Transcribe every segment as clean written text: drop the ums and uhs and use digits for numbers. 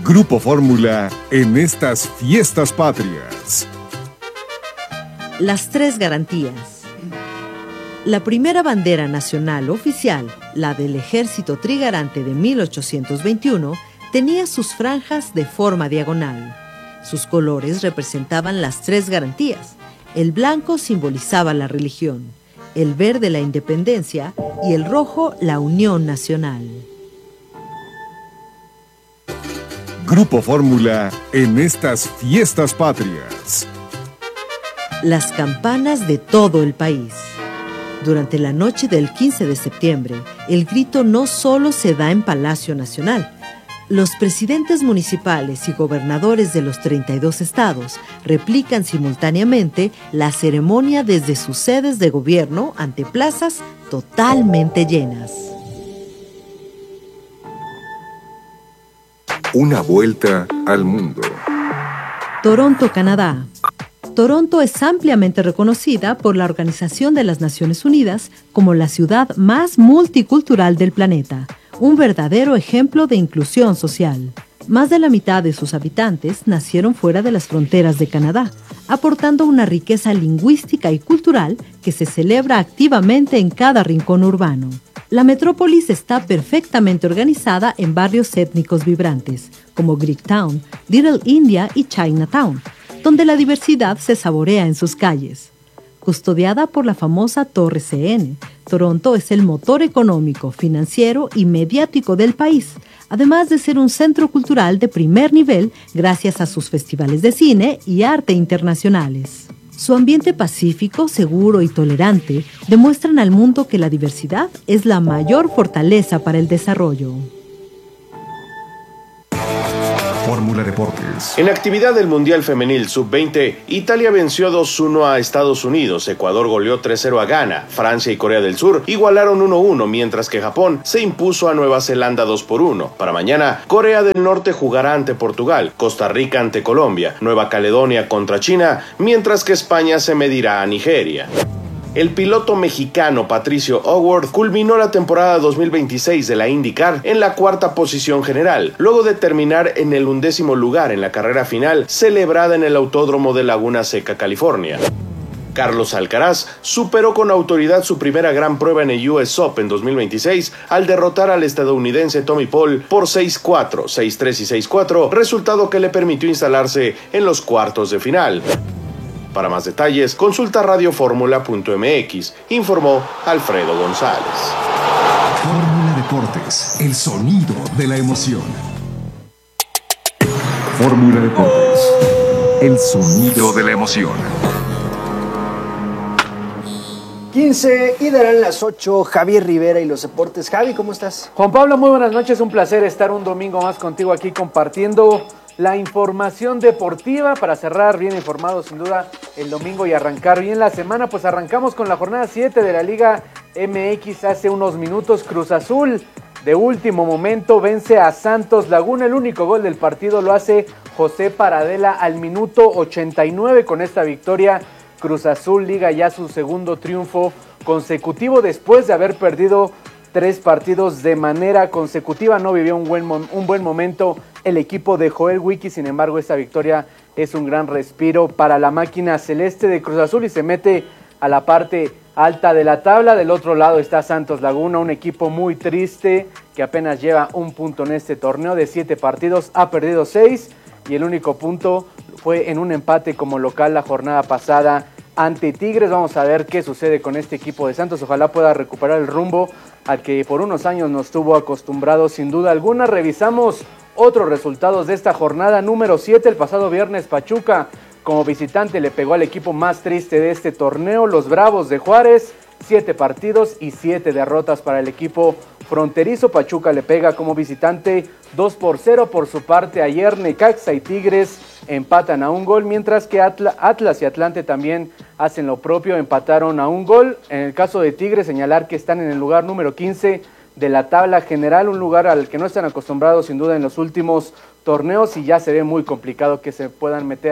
Grupo Fórmula en estas fiestas patrias. Las tres garantías. La primera bandera nacional oficial, la del Ejército Trigarante de 1821, tenía sus franjas de forma diagonal. Sus colores representaban las tres garantías. El blanco simbolizaba la religión, el verde la independencia y el rojo la unión nacional. Grupo Fórmula en estas fiestas patrias. Las campanas de todo el país. Durante la noche del 15 de septiembre, el grito no solo se da en Palacio Nacional. Los presidentes municipales y gobernadores de los 32 estados replican simultáneamente la ceremonia desde sus sedes de gobierno ante plazas totalmente llenas. Una vuelta al mundo. Toronto, Canadá. Toronto es ampliamente reconocida por la Organización de las Naciones Unidas como la ciudad más multicultural del planeta, un verdadero ejemplo de inclusión social. Más de la mitad de sus habitantes nacieron fuera de las fronteras de Canadá, aportando una riqueza lingüística y cultural que se celebra activamente en cada rincón urbano. La metrópolis está perfectamente organizada en barrios étnicos vibrantes, como Greektown, Little India y Chinatown, donde la diversidad se saborea en sus calles. Custodiada por la famosa Torre CN, Toronto es el motor económico, financiero y mediático del país, además de ser un centro cultural de primer nivel gracias a sus festivales de cine y arte internacionales. Su ambiente pacífico, seguro y tolerante demuestran al mundo que la diversidad es la mayor fortaleza para el desarrollo. Fórmula Deportes. En actividad del Mundial Femenil Sub-20, Italia venció 2-1 a Estados Unidos, Ecuador goleó 3-0 a Ghana, Francia y Corea del Sur igualaron 1-1, mientras que Japón se impuso a Nueva Zelanda 2-1. Para mañana, Corea del Norte jugará ante Portugal, Costa Rica ante Colombia, Nueva Caledonia contra China, mientras que España se medirá a Nigeria. El piloto mexicano Patricio O'Ward culminó la temporada 2026 de la IndyCar en la cuarta posición general, luego de terminar en el 11º lugar en la carrera final celebrada en el Autódromo de Laguna Seca, California. Carlos Alcaraz superó con autoridad su primera gran prueba en el US Open 2026 al derrotar al estadounidense Tommy Paul por 6-4, 6-3 y 6-4, resultado que le permitió instalarse en los cuartos de final. Para más detalles, consulta radioformula.mx, informó Alfredo González. Fórmula Deportes, el sonido de la emoción. Fórmula Deportes, el sonido de la emoción. 15 y darán las 8, Javier Rivera y los deportes. Javi, ¿cómo estás? Juan Pablo, muy buenas noches, un placer estar un domingo más contigo aquí compartiendo la información deportiva para cerrar bien informados sin duda el domingo y arrancar bien la semana. Pues arrancamos con la jornada 7 de la Liga MX. Hace unos minutos Cruz Azul de último momento vence a Santos Laguna. El único gol del partido lo hace José Paradela al minuto 89. Con esta victoria Cruz Azul liga ya su segundo triunfo consecutivo después de haber perdido 3 partidos de manera consecutiva. No vivió un buen momento el equipo de Joel Wiki, sin embargo esta victoria es un gran respiro para la máquina celeste de Cruz Azul y se mete a la parte alta de la tabla. Del otro lado está Santos Laguna, un equipo muy triste que apenas lleva un punto en este torneo. De 7 partidos ha perdido 6 y el único punto fue en un empate como local la jornada pasada ante Tigres. Vamos a ver qué sucede con este equipo de Santos. Ojalá pueda recuperar el rumbo al que por unos años nos tuvo acostumbrados sin duda alguna. Revisamos otros resultados de esta jornada número 7. El pasado viernes Pachuca como visitante le pegó al equipo más triste de este torneo, los Bravos de Juárez. 7 partidos y 7 derrotas para el equipo fronterizo. Pachuca le pega como visitante 2-0. Por su parte ayer Necaxa y Tigres empatan a un gol, mientras que Atlas y Atlante también hacen lo propio, empataron a un gol. En el caso de Tigres, señalar que están en el lugar número 15 de la tabla general, un lugar al que no están acostumbrados sin duda en los últimos torneos y ya se ve muy complicado que se puedan meter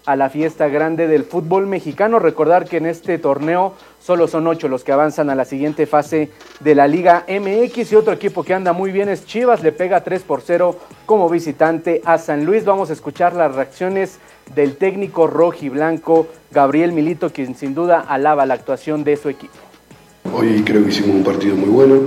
a la fiesta grande del fútbol mexicano. Recordar que en este torneo solo son 8 los que avanzan a la siguiente fase de la Liga MX, y otro equipo que anda muy bien es Chivas, le pega 3-0 como visitante a San Luis. Vamos a escuchar las reacciones del técnico rojiblanco Gabriel Milito, quien sin duda alaba la actuación de su equipo. Hoy creo que hicimos un partido muy bueno,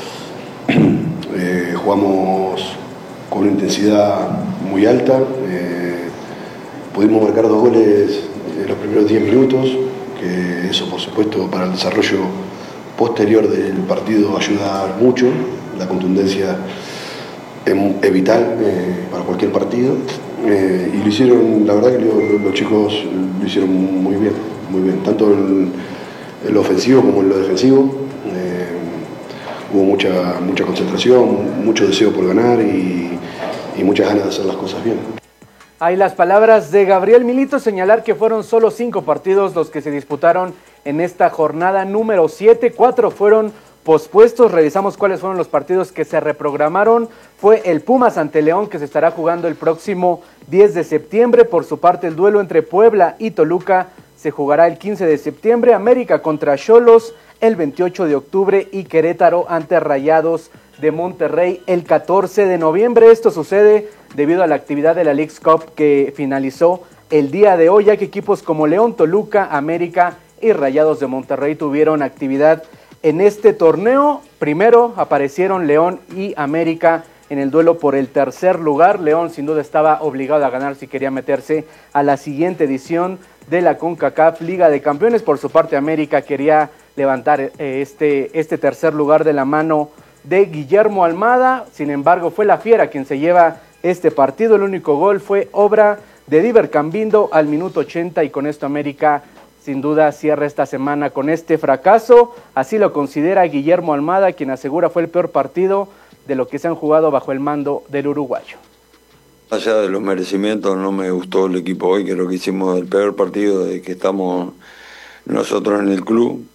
jugamos con una intensidad muy alta, pudimos marcar 2 goles en los primeros 10 minutos, que eso por supuesto para el desarrollo posterior del partido ayuda mucho, la contundencia es vital para cualquier partido, y lo hicieron, la verdad que los chicos lo hicieron muy bien, tanto en lo ofensivo como en lo defensivo. Hubo mucha concentración, mucho deseo por ganar y muchas ganas de hacer las cosas bien. Hay las palabras de Gabriel Milito, señalar que fueron solo 5 partidos los que se disputaron en esta jornada número 7, 4 fueron pospuestos. Revisamos cuáles fueron los partidos que se reprogramaron. Fue el Pumas ante León, que se estará jugando el próximo 10 de septiembre. Por su parte, el duelo entre Puebla y Toluca se jugará el 15 de septiembre. América contra Xolos el 28 de octubre y Querétaro ante Rayados de Monterrey el 14 de noviembre. Esto sucede debido a la actividad de la Leagues Cup que finalizó el día de hoy, ya que equipos como León, Toluca, América y Rayados de Monterrey tuvieron actividad en este torneo. Primero aparecieron León y América en el duelo por el tercer lugar. León sin duda estaba obligado a ganar si quería meterse a la siguiente edición de la CONCACAF Liga de Campeones. Por su parte, América quería levantar este tercer lugar de la mano de Guillermo Almada. Sin embargo, fue la Fiera quien se lleva este partido. El único gol fue obra de Diver Cambindo al minuto 80, y con esto América sin duda cierra esta semana con este fracaso. Así lo considera Guillermo Almada, quien asegura fue el peor partido de lo que se han jugado bajo el mando del uruguayo. Allá de los merecimientos, no me gustó el equipo hoy, creo que hicimos el peor partido de que estamos nosotros en el club,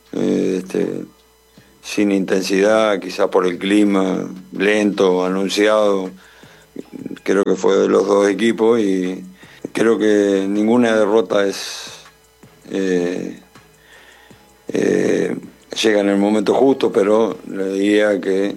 sin intensidad, quizás por el clima, lento, anunciado. Creo que fue de los dos equipos y creo que ninguna derrota llega en el momento justo, pero le diría que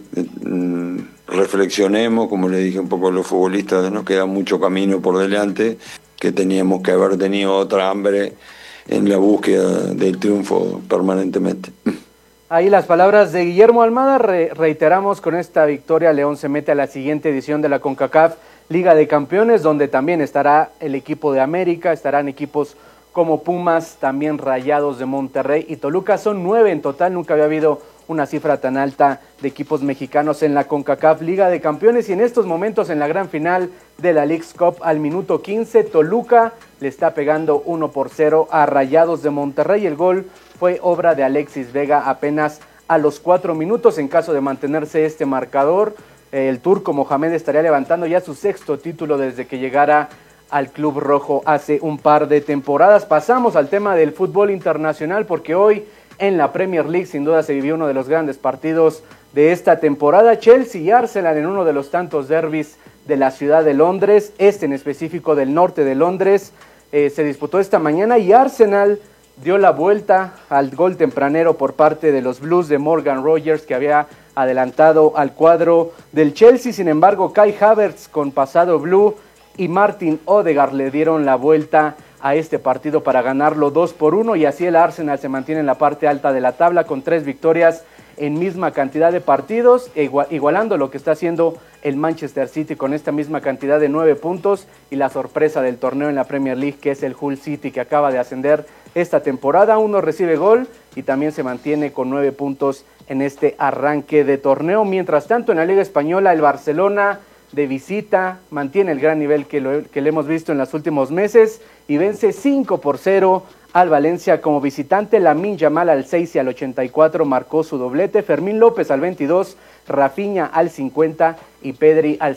reflexionemos, como le dije un poco a los futbolistas, nos queda mucho camino por delante, que teníamos que haber tenido otra hambre en la búsqueda del triunfo permanentemente. Ahí las palabras de Guillermo Almada. Reiteramos, con esta victoria León se mete a la siguiente edición de la CONCACAF Liga de Campeones, donde también estará el equipo de América, estarán equipos como Pumas, también Rayados de Monterrey y Toluca. Son 9 en total, nunca había habido una cifra tan alta de equipos mexicanos en la CONCACAF Liga de Campeones, y en estos momentos en la gran final de la Leagues Cup al minuto 15, Toluca le está pegando 1-0 a Rayados de Monterrey. El gol fue obra de Alexis Vega apenas a los 4 minutos. En caso de mantenerse este marcador, el turco Mohamed estaría levantando ya su 6º título desde que llegara al Club Rojo hace un par de temporadas. Pasamos al tema del fútbol internacional, porque hoy en la Premier League sin duda se vivió uno de los grandes partidos de esta temporada. Chelsea y Arsenal en uno de los tantos derbis de la ciudad de Londres, en específico del norte de Londres, se disputó esta mañana, y Arsenal dio la vuelta al gol tempranero por parte de los Blues de Morgan Rogers, que había adelantado al cuadro del Chelsea. Sin embargo, Kai Havertz con pasado blue y Martin Odegaard le dieron la vuelta a este partido para ganarlo 2-1, y así el Arsenal se mantiene en la parte alta de la tabla con 3 victorias en misma cantidad de partidos, igualando lo que está haciendo el Manchester City con esta misma cantidad de 9 puntos, y la sorpresa del torneo en la Premier League, que es el Hull City, que acaba de ascender esta temporada. Uno recibe gol y también se mantiene con 9 puntos en este arranque de torneo. Mientras tanto, en la Liga Española, el Barcelona de visita mantiene el gran nivel que le hemos visto en los últimos meses y vence 5-0 al Valencia como visitante. Lamine Yamal al 6 y al 84 marcó su doblete, Fermín López al 22, Rafinha al 50 y Pedri al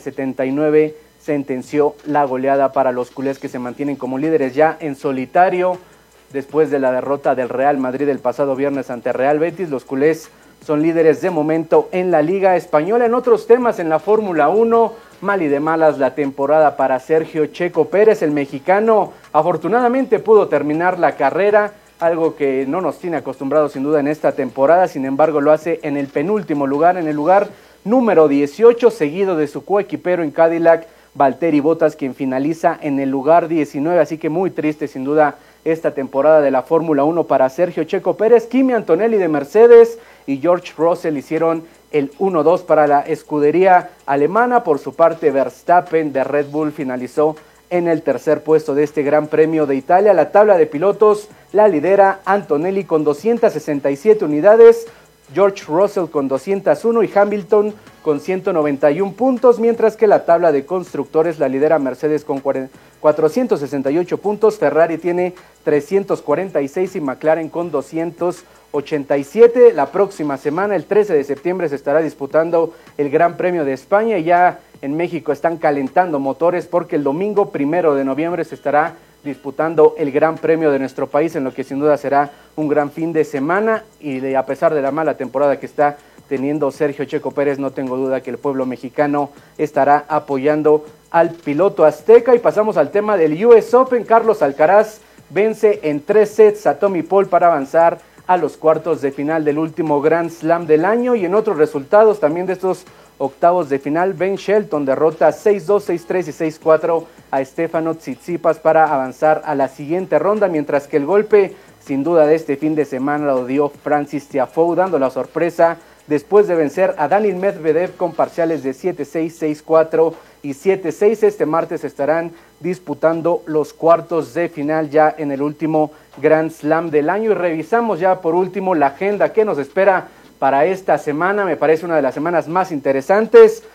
79 sentenció la goleada para los culés, que se mantienen como líderes ya en solitario después de la derrota del Real Madrid el pasado viernes ante Real Betis. Los culés son líderes de momento en la Liga Española. En otros temas, en la Fórmula 1, mal y de malas la temporada para Sergio Checo Pérez. El mexicano afortunadamente pudo terminar la carrera, algo que no nos tiene acostumbrados sin duda en esta temporada. Sin embargo, lo hace en el penúltimo lugar, en el lugar número 18, seguido de su coequipero en Cadillac, Valtteri Bottas, quien finaliza en el lugar 19. Así que muy triste sin duda esta temporada de la Fórmula 1 para Sergio Checo Pérez. Kimi Antonelli de Mercedes y George Russell hicieron el 1-2 para la escudería alemana. Por su parte, Verstappen de Red Bull finalizó en el tercer puesto de este Gran Premio de Italia. La tabla de pilotos la lidera Antonelli con 267 unidades, George Russell con 201 y Hamilton con 191 puntos, mientras que la tabla de constructores la lidera Mercedes con 468 puntos, Ferrari tiene 346 y McLaren con 287. La próxima semana, el 13 de septiembre, se estará disputando el Gran Premio de España y ya en México están calentando motores porque el domingo 1 de noviembre se estará disputando el Gran Premio de nuestro país, en lo que sin duda será un gran fin de semana. Y a pesar de la mala temporada que está teniendo Sergio Checo Pérez, no tengo duda que el pueblo mexicano estará apoyando al piloto azteca. Y pasamos al tema del US Open. Carlos Alcaraz vence en 3 sets a Tommy Paul para avanzar a los cuartos de final del último Grand Slam del año. Y en otros resultados también de estos octavos de final, Ben Shelton derrota 6-2, 6-3 y 6-4 a Stefano Tsitsipas para avanzar a la siguiente ronda, mientras que el golpe sin duda de este fin de semana lo dio Francis Tiafoe, dando la sorpresa después de vencer a Daniil Medvedev con parciales de 7-6, 6-4 y 7-6. Este martes estarán disputando los cuartos de final ya en el último Grand Slam del año. Y revisamos ya por último la agenda que nos espera para esta semana. Me parece una de las semanas más interesantes.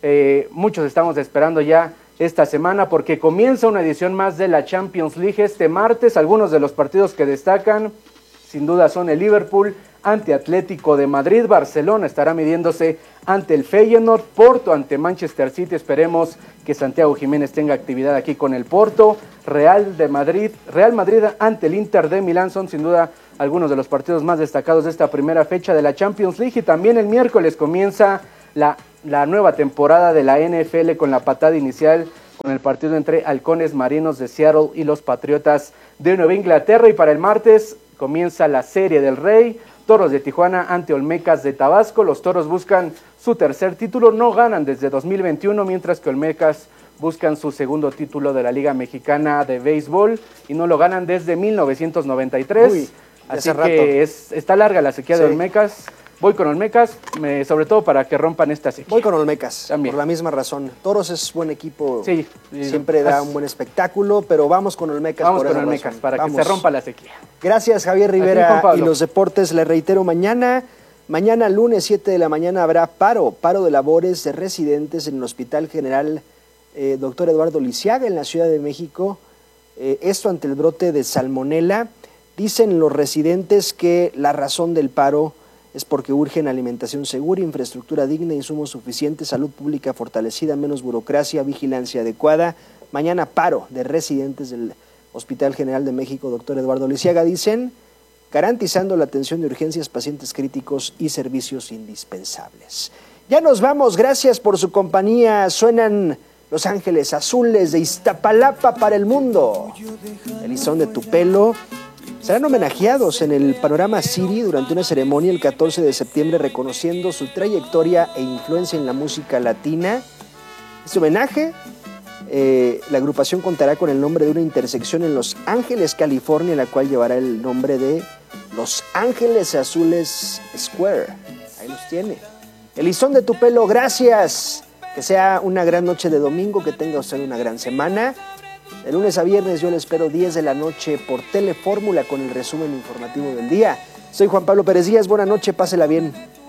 Muchos estamos esperando ya esta semana porque comienza una edición más de la Champions League este martes. Algunos de los partidos que destacan sin duda son el Liverpool ante Atlético de Madrid, Barcelona estará midiéndose ante el Feyenoord, Porto ante Manchester City, esperemos que Santiago Jiménez tenga actividad aquí con el Porto, Real Madrid ante el Inter de Milán, son sin duda algunos de los partidos más destacados de esta primera fecha de la Champions League. Y también el miércoles comienza la nueva temporada de la NFL con la patada inicial con el partido entre Halcones Marinos de Seattle y los Patriotas de Nueva Inglaterra. Y para el martes comienza la Serie del Rey, Toros de Tijuana ante Olmecas de Tabasco. Los Toros buscan su tercer título, no ganan desde 2021, mientras que Olmecas buscan su segundo título de la Liga Mexicana de Béisbol y no lo ganan desde 1993. Uy, así que está larga la sequía de Olmecas. Voy con Olmecas, sobre todo para que rompan esta sequía. Voy con Olmecas, también, por la misma razón. Toros es buen equipo, sí, siempre da un buen espectáculo, pero vamos con Olmecas. Vamos con Olmecas, para que se rompa la sequía. Gracias, Javier Rivera. Y los deportes, les reitero, mañana lunes 7 de la mañana habrá paro de labores de residentes en el Hospital General Dr. Eduardo Lisiaga en la Ciudad de México. Esto ante el brote de salmonela. Dicen los residentes que la razón del paro es porque urgen alimentación segura, infraestructura digna, insumos suficientes, salud pública fortalecida, menos burocracia, vigilancia adecuada. Mañana paro de residentes del Hospital General de México, Dr. Eduardo Lisiaga, dicen, garantizando la atención de urgencias, pacientes críticos y servicios indispensables. Ya nos vamos, gracias por su compañía. Suenan Los Ángeles Azules de Iztapalapa para el mundo. El Lizón de tu pelo. Serán homenajeados en el Panorama City durante una ceremonia el 14 de septiembre reconociendo su trayectoria e influencia en la música latina. Este homenaje, la agrupación contará con el nombre de una intersección en Los Ángeles, California, la cual llevará el nombre de Los Ángeles Azules Square. Ahí los tiene. El Lizón de tu pelo, gracias. Que sea una gran noche de domingo, que tenga usted una gran semana. De lunes a viernes yo le espero 10 de la noche por Telefórmula con el resumen informativo del día. Soy Juan Pablo Pérez Díaz, buena noche, pásela bien.